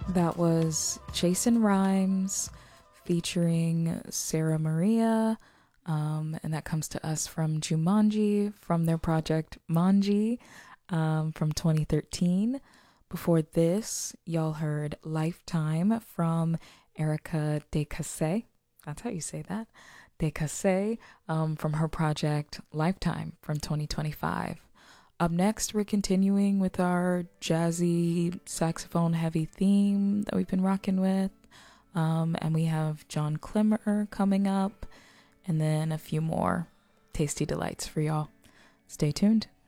That was Jason Rhymes featuring Sarah Maria. And that comes to us from Jumanji, from their project Manji, from 2013. Before this, y'all heard Lifetime from Erica Decasse. That's how you say that. Decasse, from her project Lifetime from 2025. Up next, we're continuing with our jazzy saxophone heavy theme that we've been rocking with. And we have John Klimmer coming up, and then a few more tasty delights for y'all. Stay tuned.